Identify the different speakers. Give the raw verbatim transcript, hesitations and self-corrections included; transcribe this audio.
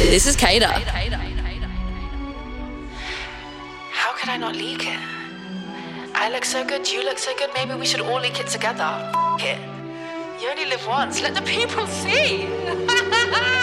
Speaker 1: This is Kater.
Speaker 2: How could I not leak it? I look so good, you look so good, maybe we should all leak it together. F it. You only live once, let the people see.